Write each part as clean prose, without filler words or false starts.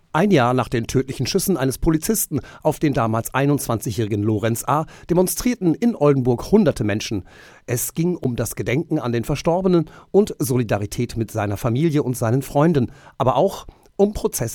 Ein Jahr nach den tödlichen Schüssen eines Polizisten auf den damals 21-jährigen Lorenz A. demonstrierten in Oldenburg hunderte Menschen. Es ging um das Gedenken an den Verstorbenen und Solidarität mit seiner Familie und seinen Freunden, aber auch um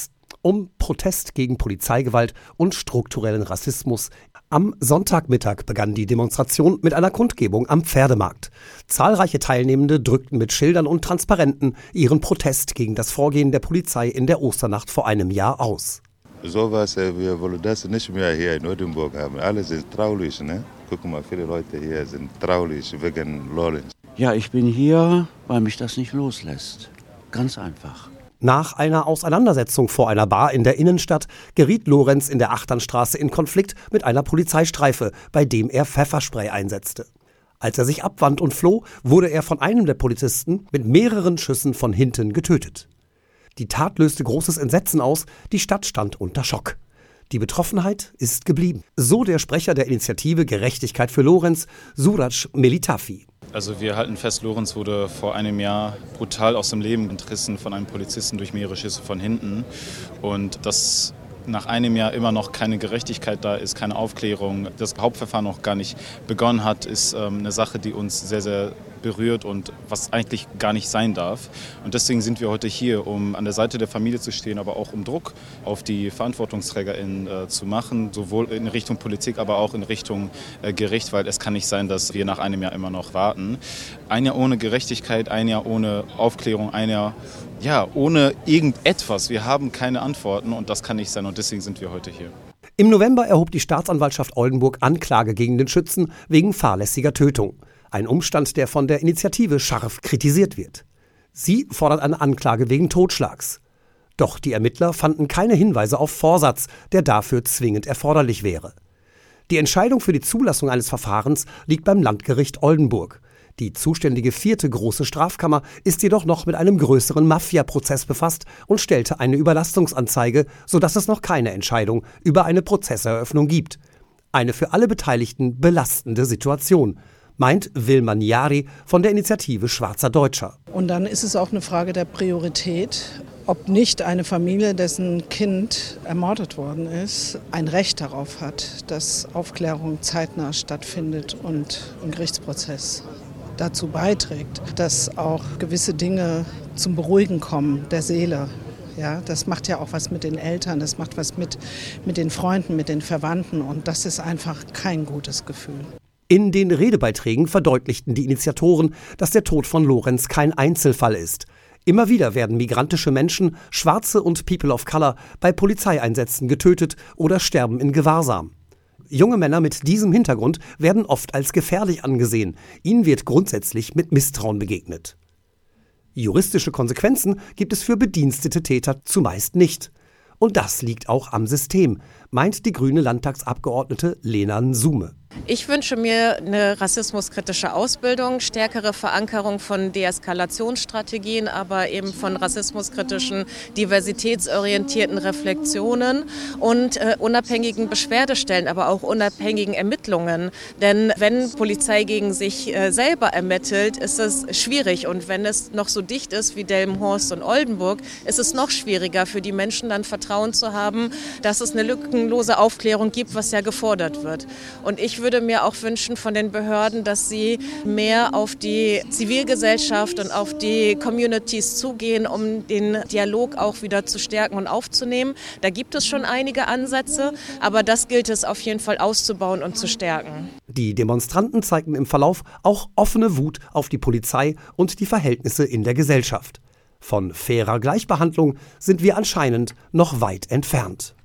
Protest gegen Polizeigewalt und strukturellen Rassismus. Am Sonntagmittag begann die Demonstration mit einer Kundgebung am Pferdemarkt. Zahlreiche Teilnehmende drückten mit Schildern und Transparenten ihren Protest gegen das Vorgehen der Polizei in der Osternacht vor einem Jahr aus. Sowas, wir wollen das nicht mehr hier in Oldenburg haben. Alle sind traurig, ne? Guck mal, viele Leute hier sind traurig wegen Lorenz. Ja, ich bin hier, weil mich das nicht loslässt. Ganz einfach. Nach einer Auseinandersetzung vor einer Bar in der Innenstadt geriet Lorenz in der Achternstraße in Konflikt mit einer Polizeistreife, bei dem er Pfefferspray einsetzte. Als er sich abwand und floh, wurde er von einem der Polizisten mit mehreren Schüssen von hinten getötet. Die Tat löste großes Entsetzen aus, die Stadt stand unter Schock. Die Betroffenheit ist geblieben. So der Sprecher der Initiative Gerechtigkeit für Lorenz, Suraj Melitafi. Also wir halten fest, Lorenz wurde vor einem Jahr brutal aus dem Leben entrissen von einem Polizisten durch mehrere Schüsse von hinten. Und dass nach einem Jahr immer noch keine Gerechtigkeit da ist, keine Aufklärung, das Hauptverfahren noch gar nicht begonnen hat, ist eine Sache, die uns sehr, sehr berührt und was eigentlich gar nicht sein darf. Und deswegen sind wir heute hier, um an der Seite der Familie zu stehen, aber auch um Druck auf die VerantwortungsträgerInnen zu machen, sowohl in Richtung Politik, aber auch in Richtung Gericht, weil es kann nicht sein, dass wir nach einem Jahr immer noch warten. Ein Jahr ohne Gerechtigkeit, ein Jahr ohne Aufklärung, ein Jahr ohne irgendetwas. Wir haben keine Antworten und das kann nicht sein und deswegen sind wir heute hier. Im November erhob die Staatsanwaltschaft Oldenburg Anklage gegen den Schützen wegen fahrlässiger Tötung. Ein Umstand, der von der Initiative scharf kritisiert wird. Sie fordert eine Anklage wegen Totschlags. Doch die Ermittler fanden keine Hinweise auf Vorsatz, der dafür zwingend erforderlich wäre. Die Entscheidung für die Zulassung eines Verfahrens liegt beim Landgericht Oldenburg. Die zuständige 4. Große Strafkammer ist jedoch noch mit einem größeren Mafia-Prozess befasst und stellte eine Überlastungsanzeige, sodass es noch keine Entscheidung über eine Prozesseröffnung gibt. Eine für alle Beteiligten belastende Situation, meint Wilma Niari von der Initiative Schwarzer Deutscher. Und dann ist es auch eine Frage der Priorität, ob nicht eine Familie, dessen Kind ermordet worden ist, ein Recht darauf hat, dass Aufklärung zeitnah stattfindet und ein Gerichtsprozess dazu beiträgt, dass auch gewisse Dinge zum Beruhigen kommen der Seele. Ja, das macht ja auch was mit den Eltern, das macht was mit den Freunden, mit den Verwandten und das ist einfach kein gutes Gefühl. In den Redebeiträgen verdeutlichten die Initiatoren, dass der Tod von Lorenz kein Einzelfall ist. Immer wieder werden migrantische Menschen, Schwarze und People of Color bei Polizeieinsätzen getötet oder sterben in Gewahrsam. Junge Männer mit diesem Hintergrund werden oft als gefährlich angesehen. Ihnen wird grundsätzlich mit Misstrauen begegnet. Juristische Konsequenzen gibt es für bedienstete Täter zumeist nicht. Und das liegt auch am System, meint die grüne Landtagsabgeordnete Lena Nsume. Ich wünsche mir eine rassismuskritische Ausbildung, stärkere Verankerung von Deeskalationsstrategien, aber eben von rassismuskritischen, diversitätsorientierten Reflexionen und unabhängigen Beschwerdestellen, aber auch unabhängigen Ermittlungen. Denn wenn Polizei gegen sich selber ermittelt, ist es schwierig. Und wenn es noch so dicht ist wie Delmenhorst und Oldenburg, ist es noch schwieriger für die Menschen dann Vertrauen zu haben, dass es eine lückenlose Aufklärung gibt, was ja gefordert wird. Und ich würde mir auch wünschen von den Behörden, dass sie mehr auf die Zivilgesellschaft und auf die Communities zugehen, um den Dialog auch wieder zu stärken und aufzunehmen. Da gibt es schon einige Ansätze, aber das gilt es auf jeden Fall auszubauen und zu stärken. Die Demonstranten zeigten im Verlauf auch offene Wut auf die Polizei und die Verhältnisse in der Gesellschaft. Von fairer Gleichbehandlung sind wir anscheinend noch weit entfernt.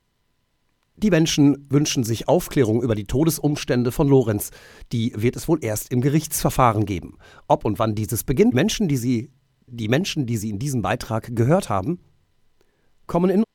Die Menschen wünschen sich Aufklärung über die Todesumstände von Lorenz. Die wird es wohl erst im Gerichtsverfahren geben. Ob und wann dieses beginnt, die Menschen, die Sie in diesem Beitrag gehört haben, kommen in